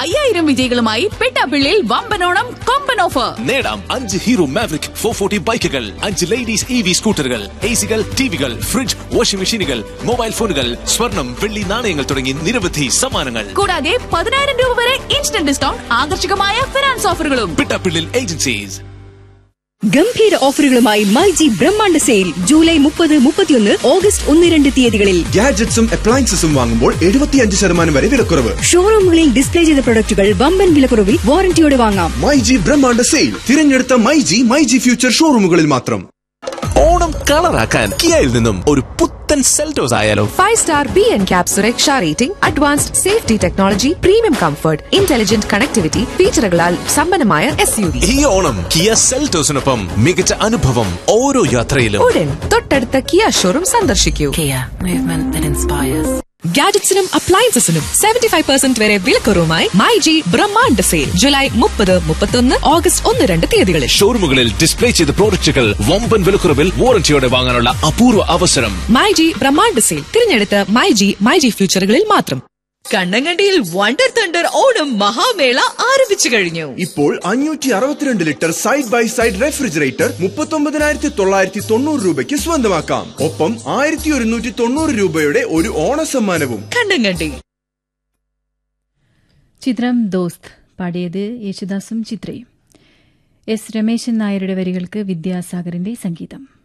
5000 വിജയികളുമായി പെട്ടാപ്പിള്ളിയിൽ വമ്പനോണം കൊമ്പൻ ഓഫർ. നേടാം 5 hero maverick 440 ബൈക്കുകൾ, 5 ലേഡീസ് EV സ്കൂട്ടറുകൾ, AC-കൾ, ടിവികൾ, ഫ്രിഡ്ജ്, വാഷിംഗ് മെഷീനുകൾ, മൊബൈൽ ഫോണുകൾ, സ്വർണം, വെള്ളി നാണയങ്ങൾ തുടങ്ങി നിരവധി സമ്മാനങ്ങൾ. കൂടാതെ 10000 രൂപ വരെ ഇൻസ്റ്റന്റ് ഡിസ്കൗണ്ട്, ആകർഷകമായ ഫിനാൻസ് ഓഫറുകളും. പെട്ടാപ്പിള്ളിൽ ഏജൻസീസ്. ഗംഭീര ഓഫറുകളുമായി മൈജി ബ്രഹ്മാണ്ഡ സെയിൽ ജൂലൈ 30, 31, ഓഗസ്റ്റ് 1-2 തീയതികളിൽ. ഗാഡ്ജറ്റ്സും അപ്ലയൻസസും വാങ്ങുമ്പോൾ 75% വരെ വിലക്കുറവ്. ഷോറൂമുകളിൽ ഡിസ്പ്ലേ ചെയ്ത പ്രൊഡക്റ്റുകൾ വമ്പൻ വിലക്കുറവിൽ വാറന്റിയോടെ വാങ്ങാം. മൈജി ബ്രഹ്മാണ്ഡ സെയിൽ തിരഞ്ഞെടുത്ത മൈജി ഫ്യൂച്ചർ ഷോറൂമുകളിൽ മാത്രം. ഓണം കളറാക്കാൻ കിയയിൽ നിന്നും ഒരു പുത്തൻ സെൽറ്റോസ് ആയാലോ? 5-star BNCAP സുരക്ഷാ rating, advanced safety technology, premium comfort, intelligent connectivity ഫീച്ചറുകളാൽ സമ്പന്നമായ SUV. ഈ ഓണം കിയ സെൽറ്റോസിനൊപ്പം മികച്ച അനുഭവം ഓരോ യാത്രയിലും. ഉടൻ തൊട്ടടുത്ത കിയ ഷോറൂം സന്ദർശിക്കൂ. ഗാഡ്ജറ്റ്സിനും അപ്ലയൻസസിനും 75% വരെ വിലക്കുറവുമായി മൈജി ബ്രഹ്മാണ്ഡ സെയിൽ ജൂലൈ 30, 31, ഓഗസ്റ്റ് 1-2 തീയതികളിൽ. ഷോറൂമുകളിൽ ഡിസ്പ്ലേ ചെയ്ത പ്രോഡക്റ്റുകൾ വമ്പൻ വിലക്കുറവിൽ വാറന്റിയോടെ വാങ്ങാനുള്ള അപൂർവ അവസരം. മൈജി ബ്രഹ്മാണ്ഡ സെയിൽ തിരഞ്ഞെടുത്ത മൈജി ഫ്യൂച്ചറുകളിൽ മാത്രം. കണ്ണങ്കണ്ടിയിൽ വണ്ടർ തണ്ടർ ഓണം മഹാമേള ആരംഭിച്ചു കഴിഞ്ഞു. ഇപ്പോൾ 562 litre side by side refrigerator 39,990 രൂപയ്ക്ക് സ്വന്തമാക്കാം. ഒപ്പം 1190 രൂപയുടെ ഒരു ഓണസമ്മാനവും. കണ്ണങ്കണ്ടി. ചിത്രം ദോസ്ത് പാടിയത് യേശുദാസും ചിത്രയും. S രമേശൻ നായരുടെ വരികൾക്ക് വിദ്യാസാഗറിന്റെ സംഗീതം.